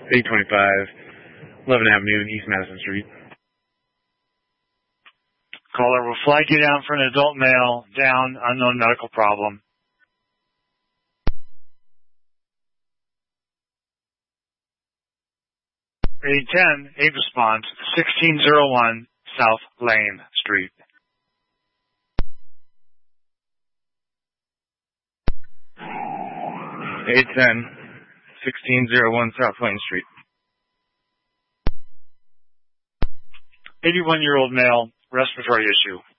825 11 Avenue, East Madison Street. Caller, will flag you down for an adult male, down, unknown medical problem. A10, 8 response, 1601 South Lane Street. 810 1601 South Lane Street. 81-year-old male, respiratory issue.